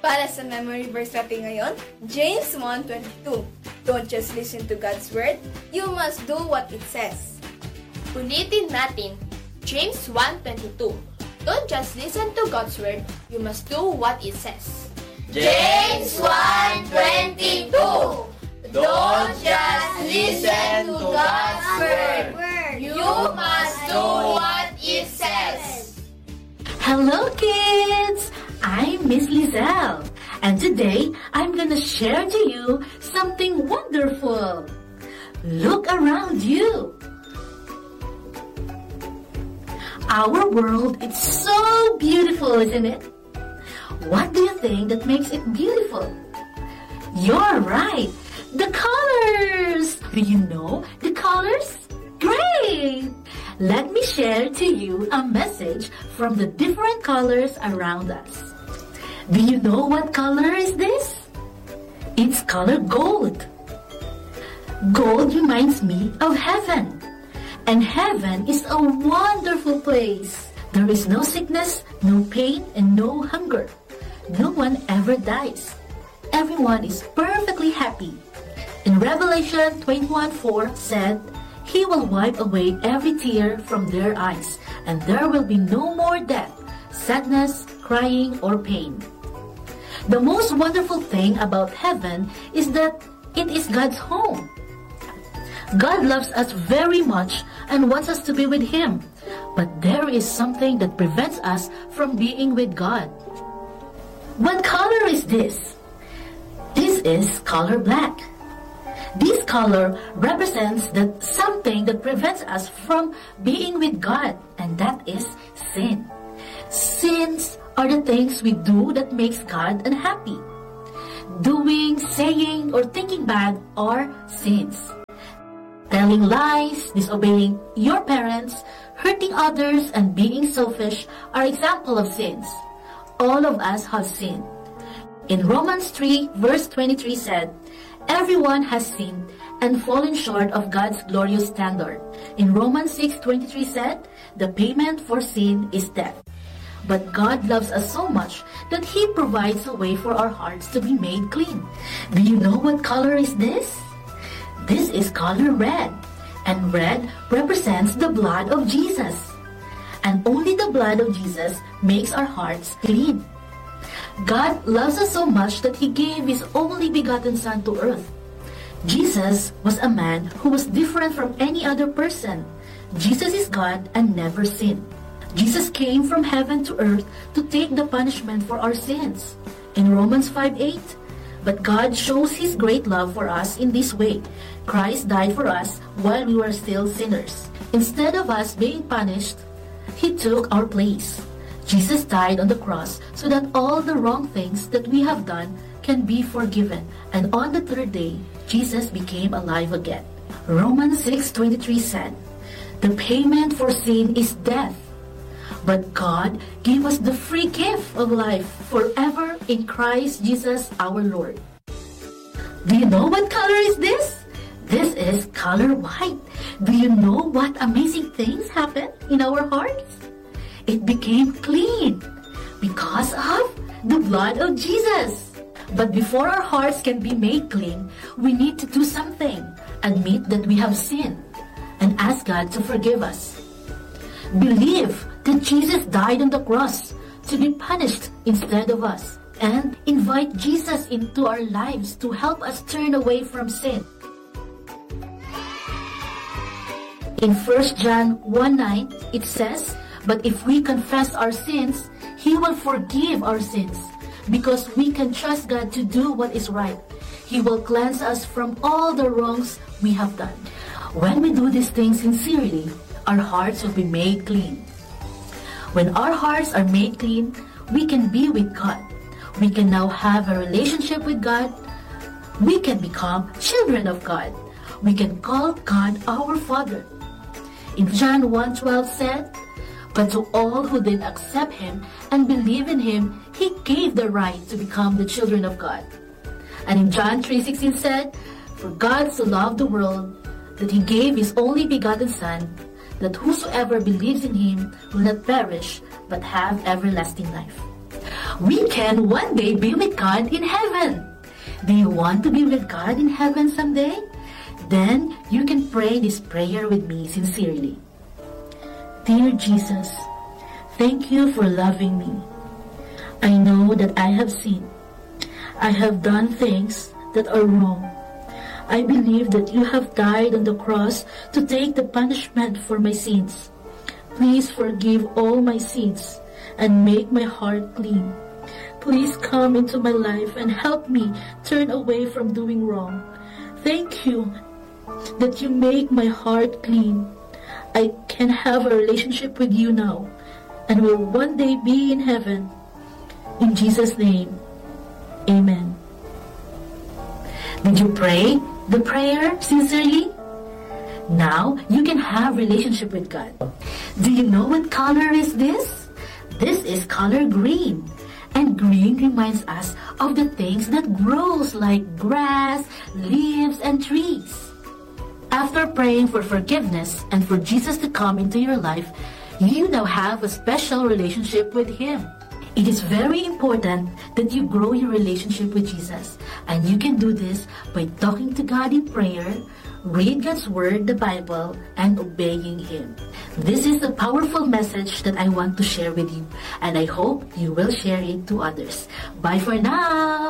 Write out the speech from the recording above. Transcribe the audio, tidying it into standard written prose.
Para sa memory verse natin ngayon, James 1:22. Don't just listen to God's word, you must do what it says. Ulitin natin, James 1:22. Don't just listen to God's word, you must do what it says. James 1:22. Don't just listen to God's word. You must do what it says. Hello kids! I'm Miss Lizelle, and today I'm gonna share to you something wonderful. Look around you. Our world is so beautiful, isn't it? What do you think that makes it beautiful? You're right! The colors! Do you know the colors? Great! Let me share to you a message from the different colors around us. Do you know what color is this? It's color gold. Gold reminds me of heaven. And heaven is a wonderful place. There is no sickness, no pain, and no hunger. No one ever dies. Everyone is perfectly happy. In Revelation 21:4 said, He will wipe away every tear from their eyes, and there will be no more death, sadness, crying, or pain. The most wonderful thing about heaven is that it is God's home. God loves us very much and wants us to be with Him, but there is something that prevents us from being with God. What color is this? This is color black. This color represents something that prevents us from being with God, and that is sin. Sins are the things we do that makes God unhappy. Doing, saying, or thinking bad are sins. Telling lies, disobeying your parents, hurting others, and being selfish are examples of sins. All of us have sinned. In Romans 3 verse 23 said, Everyone has sinned and fallen short of God's glorious standard. In Romans 6:23 said, The payment for sin is death. But God loves us so much that He provides a way for our hearts to be made clean. Do you know what color is this? This is color red. And red represents the blood of Jesus. And only the blood of Jesus makes our hearts clean. God loves us so much that He gave His only begotten Son to earth. Jesus was a man who was different from any other person. Jesus is God and never sinned. Jesus came from heaven to earth to take the punishment for our sins. In Romans 5:8, But God shows His great love for us in this way. Christ died for us while we were still sinners. Instead of us being punished, He took our place. Jesus died on the cross so that all the wrong things that we have done can be forgiven. And on the third day, Jesus became alive again. Romans 6:23 said, The payment for sin is death. But God gave us the free gift of life forever in Christ Jesus our Lord. Do you know what color is this? This is color white. Do you know what amazing things happen in our hearts? It became clean because of the blood of Jesus. But before our hearts can be made clean, we need to do something. Admit that we have sinned and ask God to forgive us. Believe that Jesus died on the cross to be punished instead of us, and invite Jesus into our lives to help us turn away from sin. In 1 John 1:9, it says, But if we confess our sins, He will forgive our sins, because we can trust God to do what is right. He will cleanse us from all the wrongs we have done. When we do these things sincerely, our hearts will be made clean. When our hearts are made clean, we can be with God. We can now have a relationship with God. We can become children of God. We can call God our Father. In John 1:12 said, But to all who did accept Him and believe in Him, He gave the right to become the children of God. And in John 3:16 said, For God so loved the world that He gave His only begotten Son, that whosoever believes in Him will not perish, but have everlasting life. We can one day be with God in heaven. Do you want to be with God in heaven someday? Then you can pray this prayer with me sincerely. Dear Jesus, thank you for loving me. I know that I have sinned. I have done things that are wrong. I believe that you have died on the cross to take the punishment for my sins. Please forgive all my sins and make my heart clean. Please come into my life and help me turn away from doing wrong. Thank you that you make my heart clean. I can have a relationship with you now and will one day be in heaven. In Jesus' name, amen. Did you pray the prayer sincerely? Now you can have relationship with God. Do you know what color is this? This is color green. And green reminds us of the things that grows like grass, leaves, and trees. After praying for forgiveness and for Jesus to come into your life, you now have a special relationship with Him. It is very important that you grow your relationship with Jesus, and you can do this by talking to God in prayer, read God's Word, the Bible, and obeying Him. This is a powerful message that I want to share with you, and I hope you will share it to others. Bye for now!